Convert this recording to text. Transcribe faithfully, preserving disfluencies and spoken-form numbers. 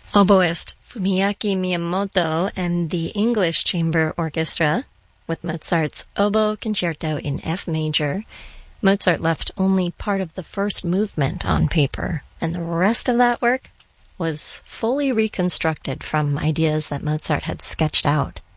Oboist Fumiaki Miyamoto and the English Chamber Orchestra, with Mozart's Oboe Concerto in F major. Mozart left only part of the first movement on paper, and the rest of that work was fully reconstructed from ideas that Mozart had sketched out.